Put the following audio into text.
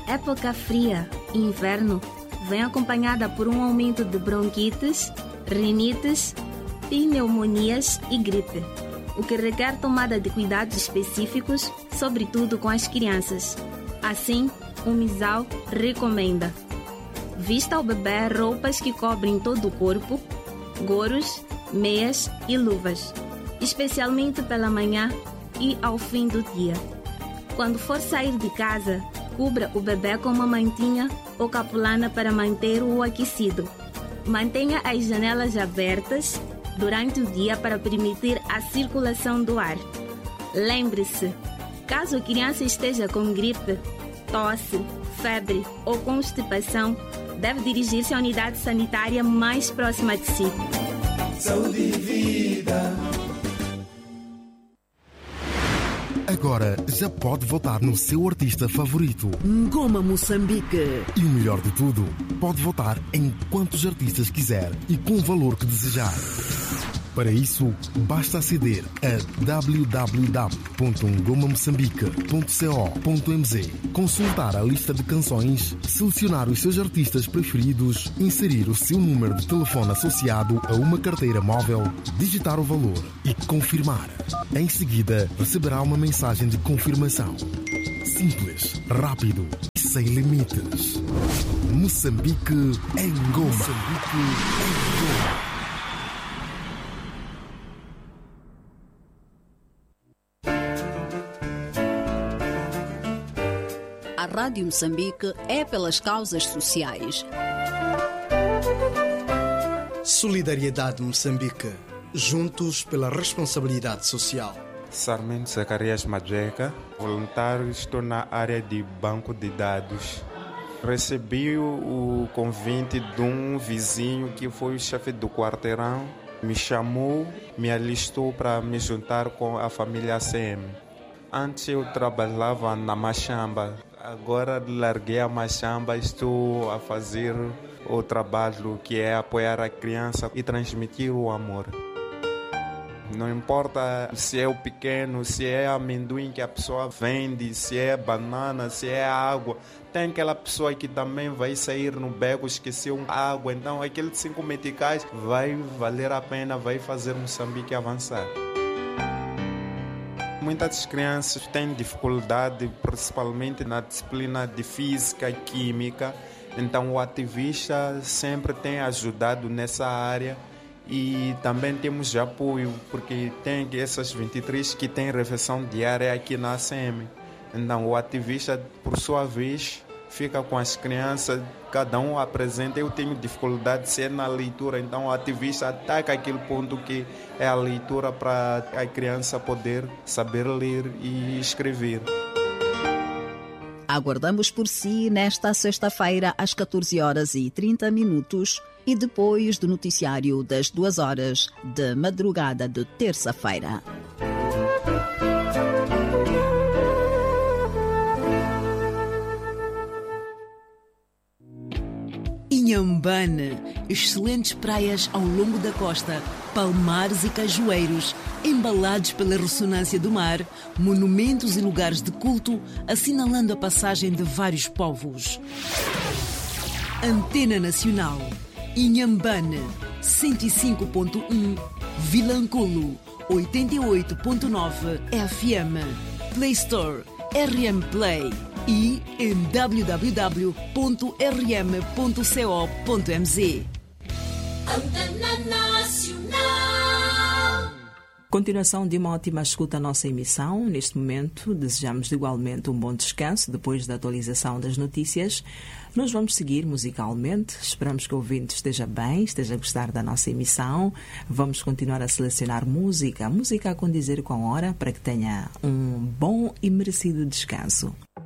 época fria, inverno, vem acompanhada por um aumento de bronquites, rinites, pneumonias e gripe, o que requer tomada de cuidados específicos, sobretudo com as crianças. Assim, o MISAL recomenda: vista ao bebê roupas que cobrem todo o corpo, goros, meias e luvas, especialmente pela manhã e ao fim do dia. Quando for sair de casa, cubra o bebê com uma mantinha ou capulana para manter-o aquecido. Mantenha as janelas abertas durante o dia para permitir a circulação do ar. Lembre-se, caso a criança esteja com gripe, tosse, febre ou constipação, deve dirigir-se à unidade sanitária mais próxima de si. Saúde e vida. Agora já pode votar no seu artista favorito. Ngoma Moçambique. E o melhor de tudo, pode votar em quantos artistas quiser e com o valor que desejar. Para isso, basta aceder a www.ngomamoçambique.co.mz, consultar a lista de canções, selecionar os seus artistas preferidos, inserir o seu número de telefone associado a uma carteira móvel, digitar o valor e confirmar. Em seguida, receberá uma mensagem de confirmação. Simples, rápido e sem limites. Moçambique em Goma. Moçambique em Goma. A Rádio Moçambique é pelas causas sociais. Solidariedade Moçambique. Juntos pela responsabilidade social. Sarmento Zacarias Madjeca, voluntário, estou na área de banco de dados. Recebi o convite de um vizinho que foi o chefe do quarteirão. Me chamou, me alistou para me juntar com a família ACM. Antes eu trabalhava na Machamba. Agora larguei a Machamba, estou a fazer o trabalho que é apoiar a criança e transmitir o amor. Não importa se é o pequeno, se é amendoim que a pessoa vende, se é banana, se é água. Tem aquela pessoa que também vai sair no beco, esqueceu água. Então aqueles 5 meticais vai valer a pena, vai fazer Moçambique avançar. Muitas crianças têm dificuldade, principalmente na disciplina de física e química. Então o ativista sempre tem ajudado nessa área e também temos apoio, porque tem essas 23 que têm refeição diária aqui na ACM. Então o ativista, por sua vez, fica com as crianças, cada um apresenta. Eu tenho dificuldade de ser na leitura, então o ativista ataca aquele ponto que é a leitura para a criança poder saber ler e escrever. Aguardamos por si nesta sexta-feira às 14h30 e depois do noticiário das 2h de madrugada de terça-feira. Inhambane, excelentes praias ao longo da costa, palmares e cajueiros, embalados pela ressonância do mar, monumentos e lugares de culto, assinalando a passagem de vários povos. Antena Nacional, Inhambane, 105.1, Vilanculo, 88.9 FM, Play Store, RM Play e em www.rm.co.mz. Antena Nacional. Continuação de uma ótima escuta à nossa emissão. Neste momento, desejamos igualmente um bom descanso depois da atualização das notícias. Nós vamos seguir musicalmente. Esperamos que o ouvinte esteja bem, esteja a gostar da nossa emissão. Vamos continuar a selecionar música a condizer com a hora para que tenha um bom e merecido descanso.